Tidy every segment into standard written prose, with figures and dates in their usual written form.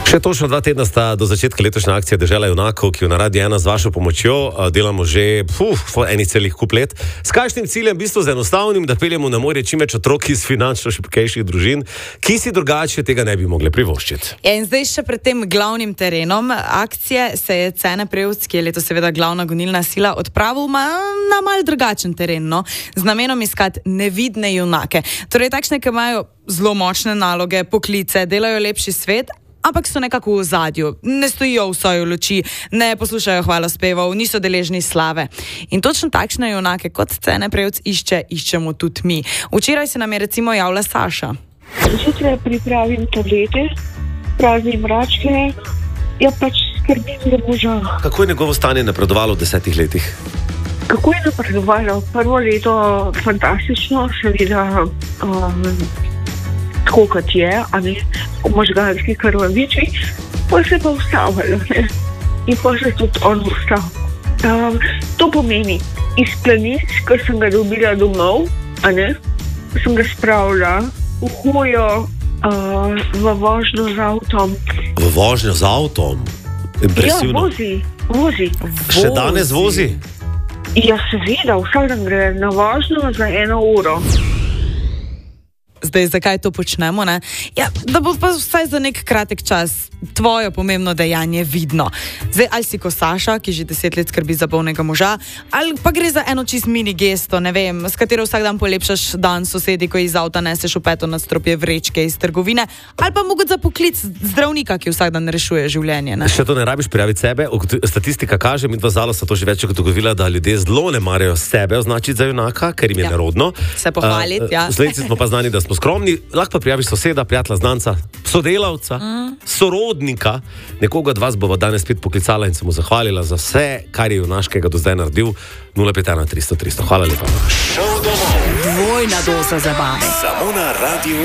Še točno 2 tedna sta do začetka letošnje akcije Dežela junakov, ki jo na Radiu 1 z vašo pomočjo delamo že enih celih kup let. S kakšnim ciljem? V bistvu z enostavnim, da peljemo na morje čim več otrok iz finančno šibkejših družin, ki si drugače tega ne bi mogli privoščiti. In zdaj še pred tem glavnim terenom akcije se je Cene Prevc, ki je letos seveda glavna gonilna sila, odpravil na mal drugačen teren, no? Z namenom iskati nevidne junake. Torej takšne, ki imajo zelo močne naloge, poklice, delajo lepši svet, ampak so nekako v ozadju, ne stojijo v soju luči, ne poslušajo hvalospevov, niso deležni slave. In točno takšne junake, kot Cene Prevc iščemo tudi mi. Včeraj se nam je recimo javila Saša. Zjutraj pripravim tablete, praznim mračke, ja pač skrbim za moža. Kako je njegovo stanje napredovalo v 10 letih? Kako je napredovalo? Prvo leto fantastično, seveda tako kot je, a ne v možganski krvaviči, pa se pa ustavilo, ne? In pa se tudi on ustal. To pomeni, iz planic, ko sem ga dobila domov, a ne, sem ga spravila v hojo, v vožnjo z avtom. V vožnjo z avtom? Impresivno. Ja, vozi. Še danes vozi? Ja, seveda, vsak dan gre na vožnjo za 1 uro. Zdaj, zakaj to počnemo, ne? Ja, da bo pa vsaj za nek kratek čas tvoje pomembno dejanje vidno. Zdaj, ali si ko Saša, ki že 10 let skrbi za bolnega moža, ali pa gre za eno čist mini gesto, ne vem, s katero vsak dan polepšaš dan sosedi, ko iz avta neseš v peto nadstropje vrečke iz trgovine, ali pa mogoče za poklic zdravnika, ki vsak dan rešuje življenje, ne? Še to ne rabiš prijaviti sebe. Statistika kaže, mi dva zalo sta to že večkrat ugotovila, da ljudje zelo ne marajo sebe označiti za junaka, ker jim je nerodno. Se pohvaliti, ja. Slovenci smo pa znani, da smo skromni, lahko pa prijaviš soseda, prijatelja, znanca, sodelavca, sorodnika, nekoga od vas bova danes spet poklicala in se mu zahvalila za vse, kar je junaškega do zdaj naredil. 051 300 300. Hvala lepa. Šov domov. Dvojna doza zabave. Samo na Radiu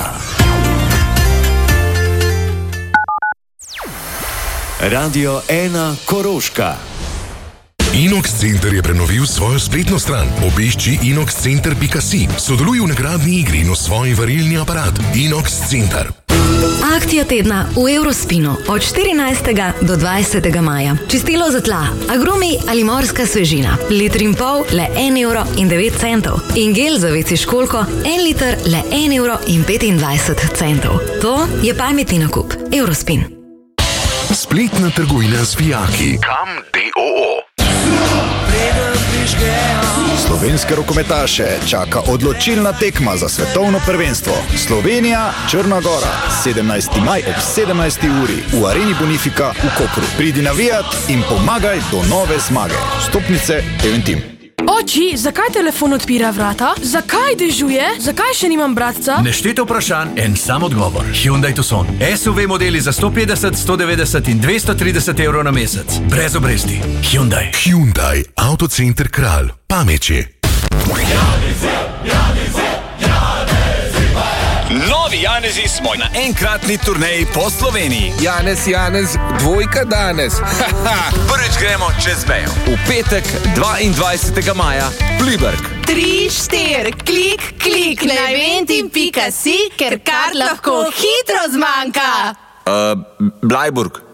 1. Radio 1 Koroška. Inox Center je prenovil svojo spletno stran. Obišči inoxcenter.si. Sodeluj v nagradni igri in osvoji varilni aparat. Inox Center. Akcija tedna v Eurospinu od 14. do 20. maja. Čistilo za tla, agrumi ali morska svežina. 1,5 litra le 1,09 €. In gel za WC školjko 1 liter le 1,25 €. To je pametni nakup. Eurospin. Spletna trgovina z vijaki. Kam DOO. Slovenske rokometaše čaka odločilna tekma za svetovno prvenstvo. Slovenija, Črna Gora, 17. maj ob 17. uri v Areni Bonifika v Kopru. Pridi navijat in pomagaj do nove zmage. Vstopnice Eventim. Oči, zakaj telefon odpira vrata? Zakaj dežuje? Zakaj še nimam bratca? Nešteto vprašanj, en sam odgovor. Hyundai Tucson. SUV modeli za 150, 190 in 230 € na mesec. Brez obresti. Hyundai. Hyundai, Autocenter Kralj. Pameče. Novi Janezi smo na enkratni turneji po Sloveniji. Janez, dvojka danes. Prvič gremo čez mejo. V petek, 22. maja, Pliberg. 3, 4, klik, na eventim.si, ker kar lahko hitro zmanjka. Blajburg.